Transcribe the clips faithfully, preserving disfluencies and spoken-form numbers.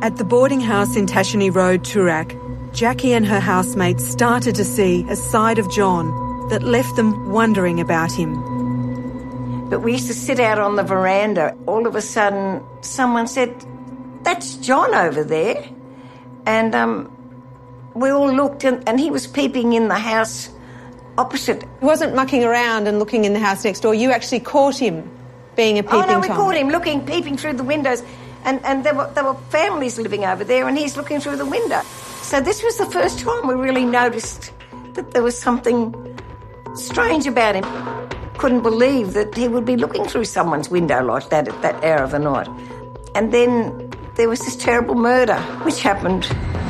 At the boarding house in Tashini Road, Toorak, Jackie and her housemates started to see a side of John that left them wondering about him. But we used to sit out on the veranda. All of a sudden, someone said, "That's John over there." And um, we all looked, and, and he was peeping in the house opposite. He wasn't mucking around and looking in the house next door. You actually caught him being a peeping Tom. Oh, no, we caught him looking, peeping through the windows. And, and there were, there were families living over there, and he's looking through the window. So this was the first time we really noticed that there was something strange about him. Couldn't believe that he would be looking through someone's window like that at that hour of the night. And then there was this terrible murder which happened.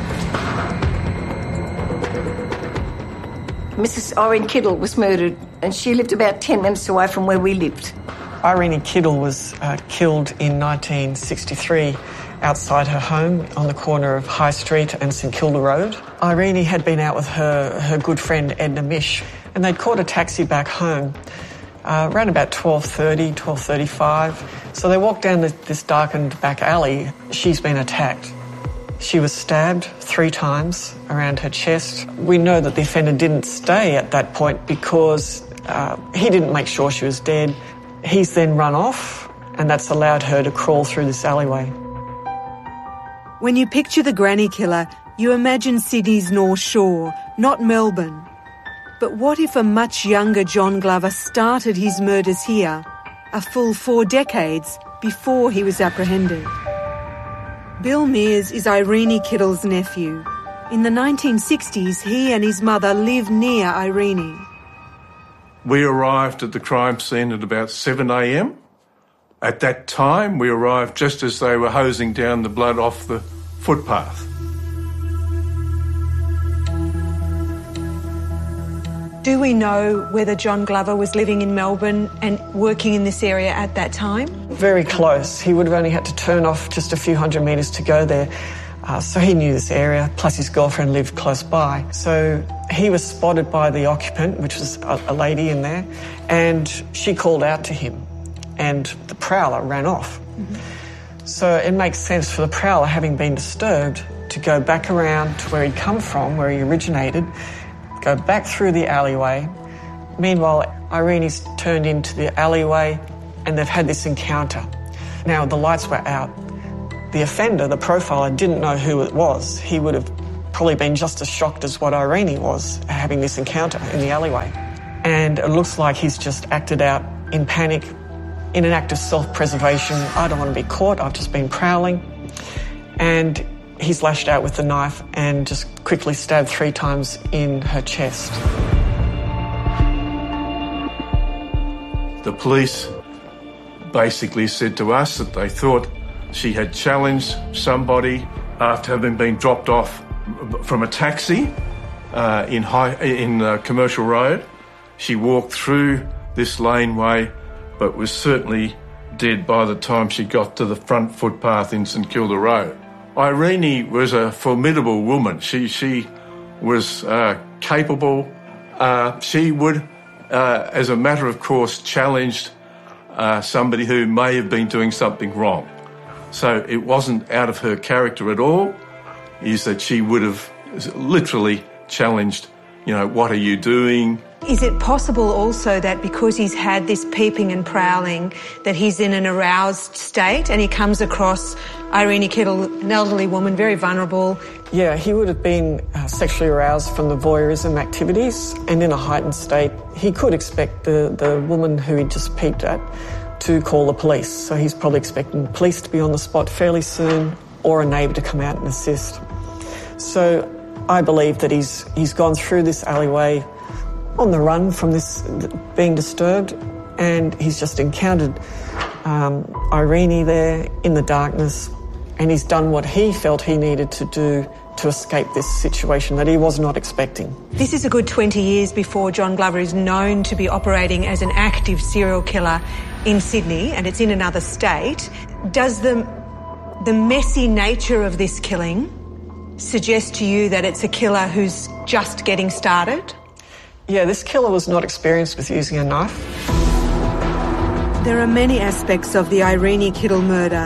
Missus Irene Kittle was murdered, and she lived about ten minutes away from where we lived. Irene Kittle was uh, killed in nineteen sixty-three outside her home on the corner of High Street and St Kilda Road. Irene had been out with her, her good friend Edna Mish, and they'd caught a taxi back home uh, around about twelve thirty, twelve thirty-five. So they walked down this, this darkened back alley. She's been attacked. She was stabbed three times around her chest. We know that the offender didn't stay at that point because uh, he didn't make sure she was dead. He's then run off, and that's allowed her to crawl through this alleyway. When you picture the granny killer, you imagine Sydney's North Shore, not Melbourne. But what if a much younger John Glover started his murders here, a full four decades before he was apprehended? Bill Mears is Irene Kittle's nephew. In the nineteen sixties, he and his mother lived near Irene. We arrived at the crime scene at about seven a m. At that time, we arrived just as they were hosing down the blood off the footpath. Do we know whether John Glover was living in Melbourne and working in this area at that time? Very close. He would have only had to turn off just a few hundred metres to go there. Uh, so he knew this area, plus his girlfriend lived close by. So he was spotted by the occupant, which was a, a lady in there, and she called out to him, and the prowler ran off. Mm-hmm. So it makes sense for the prowler, having been disturbed, to go back around to where he'd come from, where he originated, go back through the alleyway. Meanwhile, Irene's turned into the alleyway, and they've had this encounter. Now, the lights were out. The offender, the profiler, didn't know who it was. He would have probably been just as shocked as what Irene was, having this encounter in the alleyway. And it looks like he's just acted out in panic, in an act of self-preservation. I don't want to be caught, I've just been prowling. And he's lashed out with the knife and just quickly stabbed three times in her chest. The police basically said to us that they thought she had challenged somebody after having been dropped off from a taxi uh, in high, in uh, Commercial Road. She walked through this laneway, but was certainly dead by the time she got to the front footpath in St Kilda Road. Irene was a formidable woman. She she was uh, capable. Uh, she would, uh, as a matter of course, challenged uh, somebody who may have been doing something wrong. So it wasn't out of her character at all, is that she would have literally challenged, you know, what are you doing? Is it possible also that because he's had this peeping and prowling, that he's in an aroused state and he comes across Irene Kittle, an elderly woman, very vulnerable? Yeah, he would have been uh, sexually aroused from the voyeurism activities, and in a heightened state. He could expect the, the woman who he'd just peeped at to call the police. So he's probably expecting the police to be on the spot fairly soon, or a neighbour to come out and assist. So I believe that he's he's gone through this alleyway on the run from this being disturbed, and he's just encountered um, Irene there in the darkness, and he's done what he felt he needed to do to escape this situation that he was not expecting. This is a good twenty years before John Glover is known to be operating as an active serial killer in Sydney, and it's in another state. Does the, the messy nature of this killing suggest to you that it's a killer who's just getting started? Yeah, this killer was not experienced with using a knife. There are many aspects of the Irene Kittle murder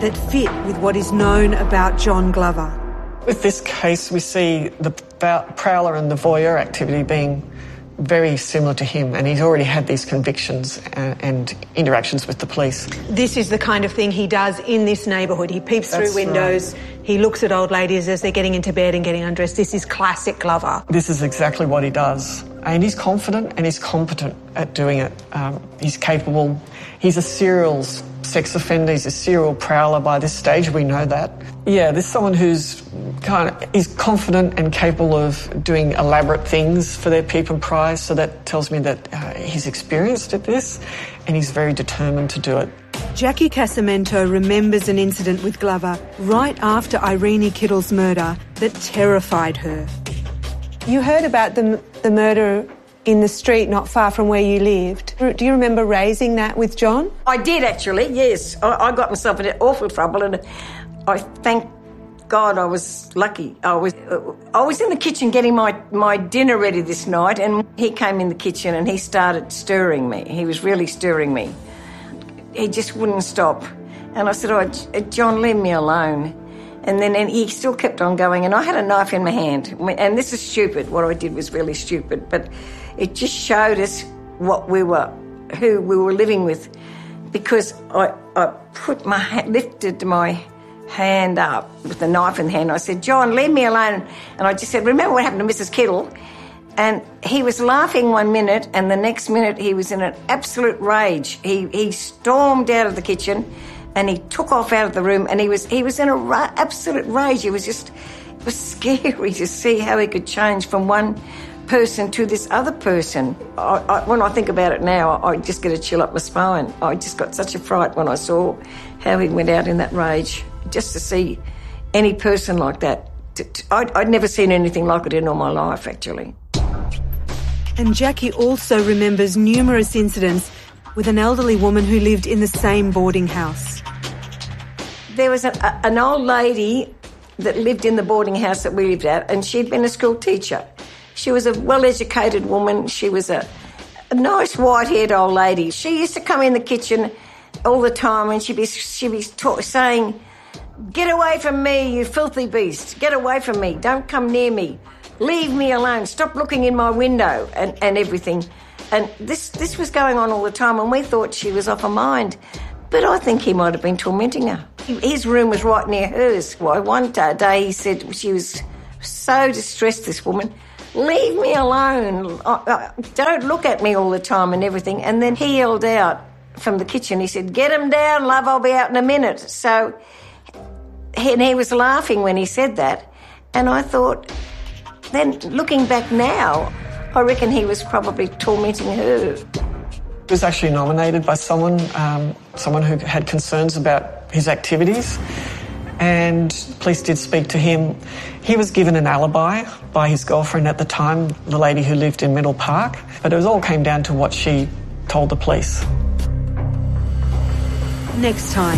that fit with what is known about John Glover. With this case, we see the prowler and the voyeur activity being very similar to him, and he's already had these convictions and, and interactions with the police. This is the kind of thing he does in this neighbourhood. He peeps That's through windows, right. He looks at old ladies as they're getting into bed and getting undressed. This is classic Glover. This is exactly what he does. And he's confident and he's competent at doing it. Um, he's capable. He's a serial sex offender. He's a serial prowler by this stage. We know that. Yeah, there's someone who's kind of is confident and capable of doing elaborate things for their peep and pry. So that tells me that uh, he's experienced at this and he's very determined to do it. Jackie Casamento remembers an incident with Glover right after Irene Kittle's murder that terrified her. You heard about the, the murder in the street not far from where you lived. Do you remember raising that with John? I did, actually, yes. I, I got myself in awful trouble, and I thank God I was lucky. I was uh, I was in the kitchen getting my, my dinner ready this night, and he came in the kitchen and he started stirring me. He was really stirring me. He just wouldn't stop. And I said, oh, John, leave me alone. And then and he still kept on going, and I had a knife in my hand. And this is stupid. What I did was really stupid, but it just showed us what we were, who we were living with, because I, I put my hand, lifted my hand up with the knife in the hand. I said, John, leave me alone. And I just said, remember what happened to Missus Kittle? And he was laughing one minute, and the next minute he was in an absolute rage. He he stormed out of the kitchen, and he took off out of the room, and he was he was in a ra- absolute rage. It was just it was scary to see how he could change from one person to this other person. I, I, when I think about it now, I, I just get a chill up my spine. I just got such a fright when I saw how he went out in that rage. Just to see any person like that, to, to, I'd, I'd never seen anything like it in all my life, actually. And Jackie also remembers numerous incidents with an elderly woman who lived in the same boarding house. There was a, a, an old lady that lived in the boarding house that we lived at, and she'd been a school teacher. She was a well-educated woman. She was a, a nice white-haired old lady. She used to come in the kitchen all the time, and she'd be, she'd be ta- saying, get away from me, you filthy beast. Get away from me. Don't come near me. Leave me alone. Stop looking in my window and, and everything. And this this was going on all the time, and we thought she was off her mind. But I think he might have been tormenting her. His room was right near hers. Well, one day he said she was so distressed, this woman, leave me alone. Don't look at me all the time and everything. And then he yelled out from the kitchen, he said, get him down, love, I'll be out in a minute. So he, and he was laughing when he said that. And I thought, then looking back now, I reckon he was probably tormenting her. He was actually nominated by someone, um, someone who had concerns about his activities, and police did speak to him. He was given an alibi by his girlfriend at the time, the lady who lived in Middle Park, but it was all came down to what she told the police. Next time.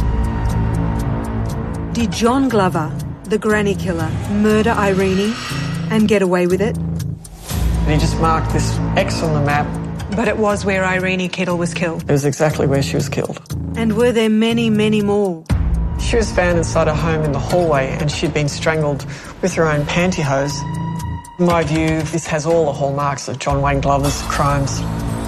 Did John Glover, the granny killer, murder Irene and get away with it? And he just marked this X on the map. But it was where Irene Kittle was killed. It was exactly where she was killed. And were there many, many more? She was found inside her home in the hallway, and she'd been strangled with her own pantyhose. In my view, this has all the hallmarks of John Wayne Glover's crimes.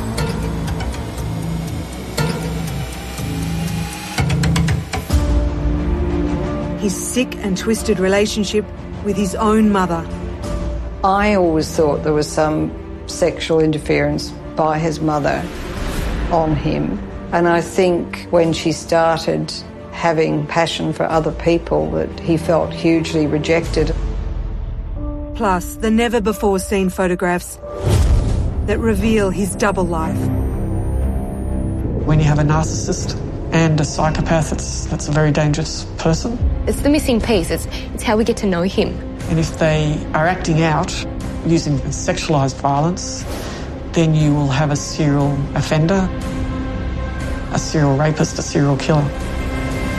His sick and twisted relationship with his own mother. I always thought there was some sexual interference by his mother on him. And I think when she started having passion for other people, that he felt hugely rejected. Plus, the never-before-seen photographs that reveal his double life. When you have a narcissist and a psychopath, it's, that's a very dangerous person. It's the missing piece. It's, it's how we get to know him. And if they are acting out using sexualised violence, then you will have a serial offender, a serial rapist, a serial killer.